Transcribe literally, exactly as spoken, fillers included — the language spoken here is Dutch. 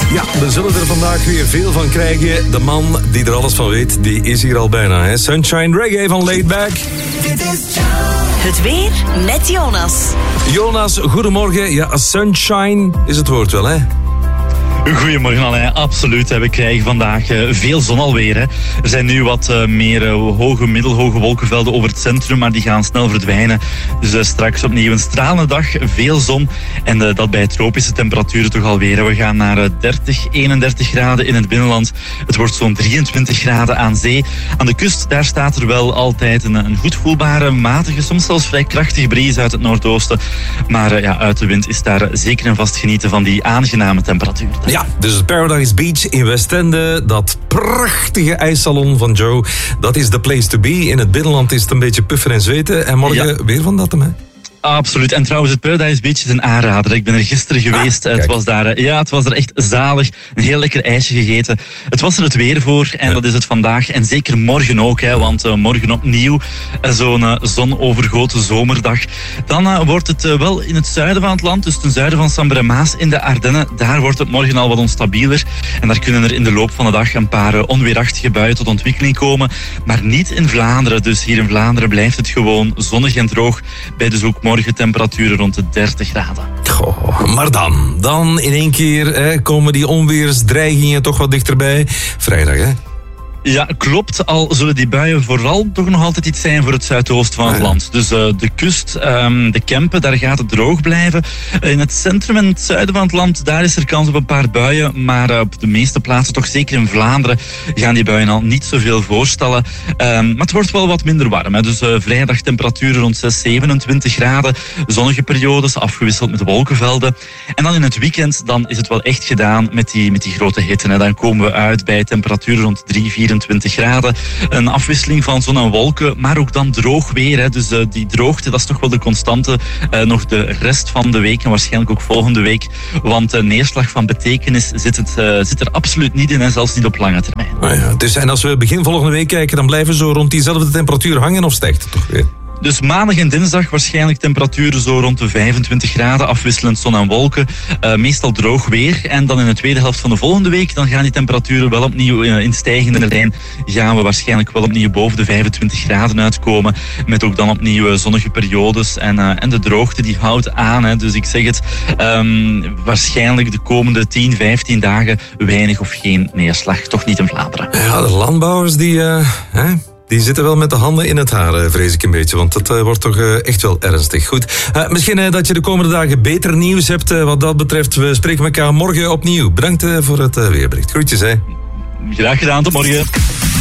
Ja, we zullen er vandaag weer veel van krijgen. De man die er alles van weet, die is hier al bijna. Hè? Sunshine Reggae van Laidback. Het weer met Jonas. Jonas, goedemorgen. Ja, sunshine is het woord wel, hè? Goedemorgen Alain, absoluut. We krijgen vandaag uh, veel zon alweer. Hè. Er zijn nu wat uh, meer uh, hoge, middelhoge wolkenvelden over het centrum, maar die gaan snel verdwijnen. Dus uh, straks opnieuw een stralende dag, veel zon. En uh, dat bij tropische temperaturen toch alweer. We gaan naar uh, dertig, eenendertig graden in het binnenland. Het wordt zo'n drieëntwintig graden aan zee. Aan de kust, daar staat er wel altijd een, een goed voelbare, matige, soms zelfs vrij krachtige bries uit het noordoosten. Maar uh, ja, uit de wind is daar zeker en vast genieten van die aangename temperaturen. Ja, dus het Paradise Beach in Westende, dat prachtige ijssalon van Joe, dat is the place to be. In het binnenland is het een beetje puffen en zweten. En morgen ja. weer van dat, hè? Absoluut. En trouwens, het Paradise Beach is een aanrader. Ik ben er gisteren geweest. Ah, het was daar, ja, het was er echt zalig. Een heel lekker ijsje gegeten. Het was er het weer voor en ja. dat is het vandaag. En zeker morgen ook, hè, want uh, morgen opnieuw uh, zo'n uh, zonovergoten zomerdag. Dan uh, wordt het uh, wel in het zuiden van het land, dus ten zuiden van Sambre en Maas in de Ardennen. Daar wordt het morgen al watonstabieler. En daar kunnen er in de loop van de dag een paar uh, onweerachtige buien tot ontwikkeling komen. Maar niet in Vlaanderen. Dus hier in Vlaanderen blijft het gewoon zonnig en droog. Bij dus ook morgen temperaturen rond de dertig graden. Goh, maar dan, dan in één keer hè, komen die onweersdreigingen toch wat dichterbij. Vrijdag, hè? Ja, klopt. Al zullen die buien vooral toch nog altijd iets zijn voor het zuidoosten van het ah, ja. land. Dus uh, de kust, um, de Kempen, daar gaat het droog blijven. Uh, in het centrum en het zuiden van het land, daar is er kans op een paar buien. Maar uh, op de meeste plaatsen, toch zeker in Vlaanderen, gaan die buien al niet zoveel voorstellen. Um, maar het wordt wel wat minder warm. Hè. Dus uh, vrijdag temperaturen rond zes, zevenentwintig graden. Zonnige periodes, afgewisseld met wolkenvelden. En dan in het weekend, dan is het wel echt gedaan met die, met die grote hitte. Hè. Dan komen we uit bij temperaturen rond drie, vierentwintig graden. Een afwisseling van zon en wolken, maar ook dan droog weer. Hè. Dus uh, die droogte, dat is toch wel de constante uh, nog de rest van de week en waarschijnlijk ook volgende week. Want uh, neerslag van betekenis zit, het, uh, zit er absoluut niet in, en zelfs niet op lange termijn. Oh ja, dus, en als we begin volgende week kijken, dan blijven we zo rond diezelfde temperatuur hangen of stijgt het toch weer? Dus maandag en dinsdag waarschijnlijk temperaturen zo rond de vijfentwintig graden, afwisselend zon en wolken. Uh, meestal droog weer. En dan in de tweede helft van de volgende week, dan gaan die temperaturen wel opnieuw uh, in stijgende lijn. Gaan we waarschijnlijk wel opnieuw boven de vijfentwintig graden uitkomen. Met ook dan opnieuw zonnige periodes. En, uh, en de droogte die houdt aan. Hè. Dus ik zeg het, um, waarschijnlijk de komende tien, vijftien dagen weinig of geen neerslag. Toch niet in Vlaanderen. Ja, de landbouwers die... Uh, hè? Die zitten wel met de handen in het haar, vrees ik een beetje. Want dat uh, wordt toch uh, echt wel ernstig. Goed, uh, misschien uh, dat je de komende dagen beter nieuws hebt uh, wat dat betreft. We spreken elkaar morgen opnieuw. Bedankt uh, voor het uh, weerbericht. Groetjes, hè. Graag gedaan, tot morgen.